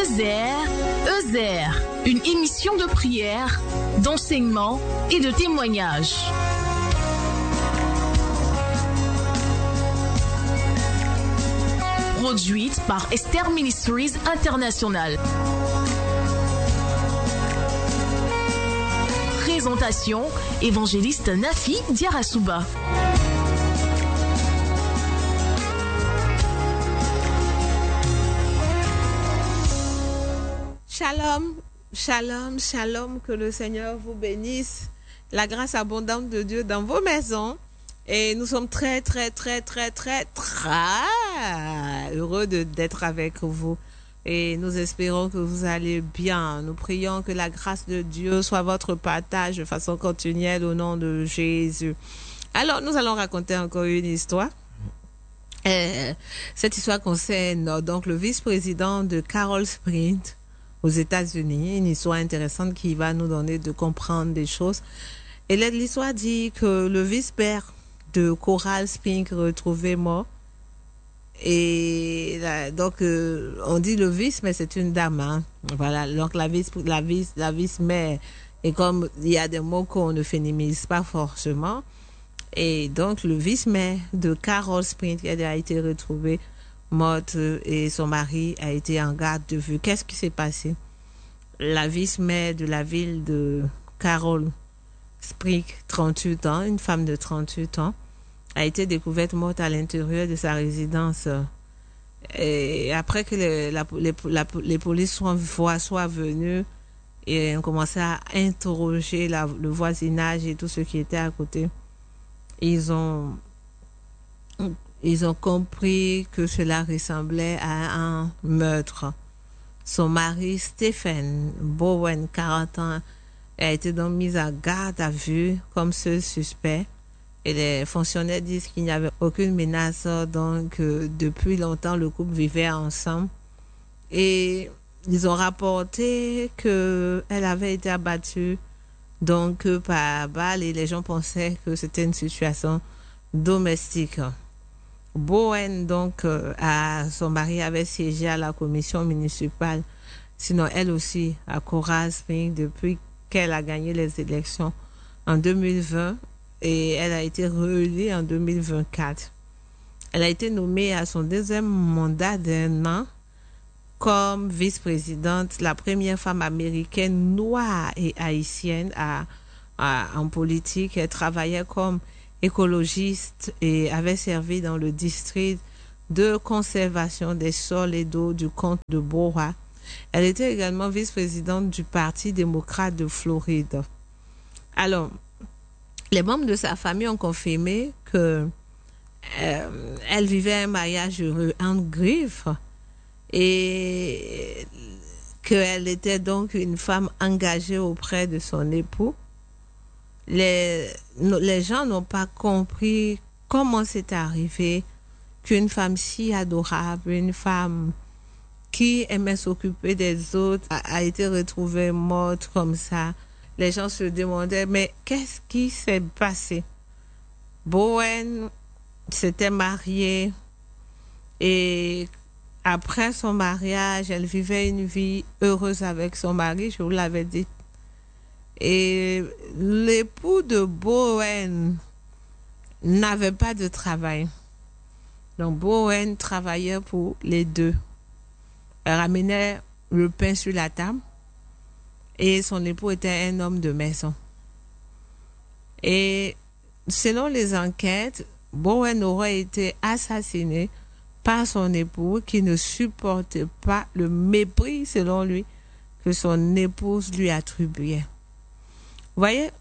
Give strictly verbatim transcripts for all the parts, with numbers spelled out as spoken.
Ezer, Ezer, une émission de prière, d'enseignement et de témoignage. Produite par Esther Ministries International. Présentation, évangéliste Nafi Diarasuba. Shalom, shalom, shalom, que le Seigneur vous bénisse, la grâce abondante de Dieu dans vos maisons. Et nous sommes très, très, très, très, très, très heureux de, d'être avec vous. Et nous espérons que vous allez bien. Nous prions que la grâce de Dieu soit votre partage de façon continuelle au nom de Jésus. Alors, nous allons raconter encore une histoire. Euh, cette histoire concerne donc le vice-président de Carol Springs aux États-Unis. Une histoire intéressante qui va nous donner de comprendre des choses. Et l'histoire dit que le vice-père de Coral Springs retrouvé mort. Et là, donc euh, on dit le vice, mais c'est une dame. Hein. Voilà. Donc la vice, la vice, la vice-mère. Et comme il y a des mots qu'on ne féminise pas forcément, et donc le vice-mère de Carol Springs elle a été retrouvée morte et son mari a été en garde de vue. Qu'est-ce qui s'est passé? La vice-mère de la ville de Carol Springs, trente-huit ans, une femme de trente-huit ans, a été découverte morte à l'intérieur de sa résidence. Et après que les, la, les, la, les polices soient, soient venues et ont commencé à interroger la, le voisinage et tout ce qui était à côté, ils ont, ils ont compris que cela ressemblait à un meurtre. Son mari, Stephen Bowen, quarante ans, a été donc mis en garde à vue comme seul suspect. Et les fonctionnaires disent qu'il n'y avait aucune menace, donc euh, depuis longtemps le couple vivait ensemble. Et ils ont rapporté que elle avait été abattue donc euh, par balle et les gens pensaient que c'était une situation domestique. Bowen donc euh, à son mari avait siégé à la commission municipale, sinon elle aussi à Coral Springs depuis qu'elle a gagné les élections en deux mille vingt. Et elle a été réélue en deux mille vingt-quatre. Elle a été nommée à son deuxième mandat d'un an comme vice-présidente, la première femme américaine noire et haïtienne à, à, en politique. Elle travaillait comme écologiste et avait servi dans le district de conservation des sols et d'eau du comté de Broward. Elle était également vice-présidente du Parti démocrate de Floride. Alors, les membres de sa famille ont confirmé que euh, elle vivait un mariage heureux en griffe et qu'elle était donc une femme engagée auprès de son époux. Les, les gens n'ont pas compris comment c'est arrivé qu'une femme si adorable, une femme qui aimait s'occuper des autres, a, a été retrouvée morte comme ça. Les gens se demandaient, mais qu'est-ce qui s'est passé? Bowen s'était mariée et après son mariage, elle vivait une vie heureuse avec son mari, je vous l'avais dit. Et l'époux de Bowen n'avait pas de travail. Donc Bowen travaillait pour les deux. Elle ramenait le pain sur la table. Et son époux était un homme de maison. Et selon les enquêtes, Bowen aurait été assassiné par son époux qui ne supportait pas le mépris, selon lui, que son épouse lui attribuait. Vous voyez,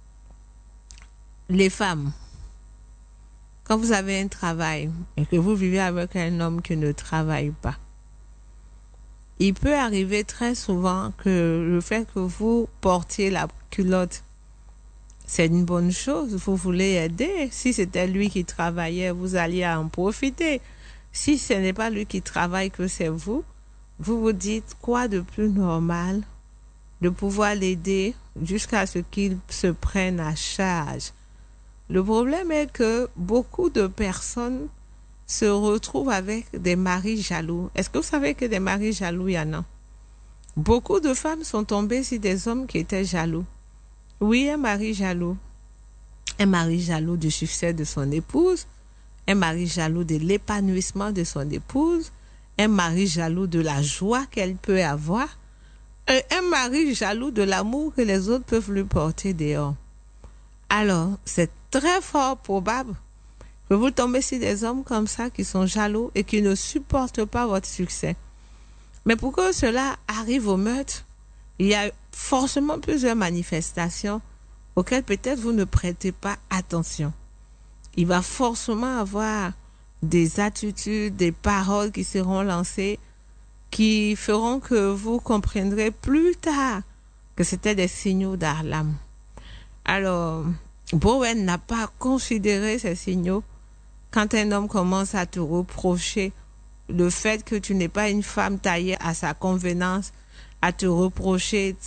les femmes, quand vous avez un travail et que vous vivez avec un homme qui ne travaille pas, il peut arriver très souvent que le fait que vous portiez la culotte, c'est une bonne chose. Vous voulez aider. Si c'était lui qui travaillait, vous alliez en profiter. Si ce n'est pas lui qui travaille, que c'est vous, vous vous dites quoi de plus normal de pouvoir l'aider jusqu'à ce qu'il se prenne à charge. Le problème est que beaucoup de personnes se retrouvent avec des maris jaloux. Est-ce que vous savez que des maris jaloux, il y en a? Beaucoup de femmes sont tombées sur des hommes qui étaient jaloux. Oui, un mari jaloux. Un mari jaloux du succès de son épouse. Un mari jaloux de l'épanouissement de son épouse. Un mari jaloux de la joie qu'elle peut avoir. Et un mari jaloux de l'amour que les autres peuvent lui porter dehors. Alors, c'est très fort probable que vous tombez sur des hommes comme ça qui sont jaloux et qui ne supportent pas votre succès. Mais pour que cela arrive au meurtre, il y a forcément plusieurs manifestations auxquelles peut-être vous ne prêtez pas attention. Il va forcément avoir des attitudes, des paroles qui seront lancées qui feront que vous comprendrez plus tard que c'était des signaux d'alarme. Alors, Bowen n'a pas considéré ces signaux quand un homme commence à te reprocher le fait que tu n'es pas une femme taillée à sa convenance, à te reprocher